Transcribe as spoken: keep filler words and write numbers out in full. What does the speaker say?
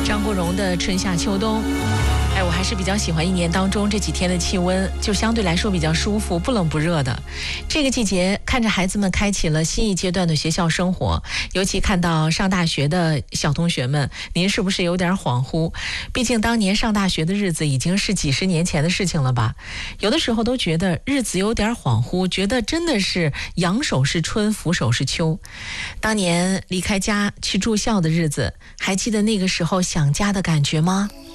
张国荣的春夏秋冬。哎，我还是比较喜欢一年当中这几天的气温，就相对来说比较舒服，不冷不热的。这个季节看着孩子们开启了新一阶段的学校生活，尤其看到上大学的小同学们，您是不是有点恍惚？毕竟当年上大学的日子已经是几十年前的事情了吧？有的时候都觉得日子有点恍惚，觉得真的是扬手是春，俯首是秋。当年离开家去住校的日子，还记得那个时候想家的感觉吗？